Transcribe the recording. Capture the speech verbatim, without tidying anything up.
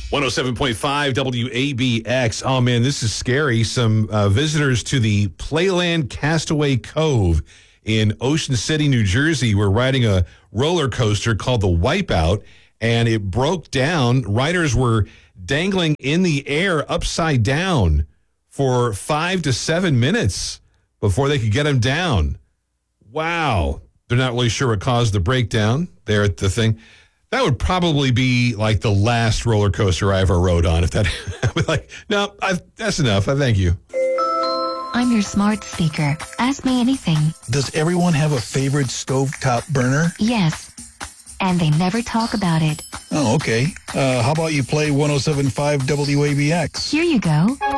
one oh seven point five W A B X. Oh, man, this is scary. Some uh, visitors to the Playland Castaway Cove in Ocean City, New Jersey, were riding a roller coaster called the Wipeout, and it broke down. Riders were dangling in the air upside down for five to seven minutes before they could get them down. Wow. They're not really sure what caused the breakdown there at the thing. That would probably be like the last roller coaster I ever rode on. If that, I'd be like, no, I've, that's enough. I thank you. I'm your smart speaker. Ask me anything. Does everyone have a favorite stovetop burner? Yes. And they never talk about it. Oh, okay. Uh, how about you play one oh seven point five W A B X? Here you go.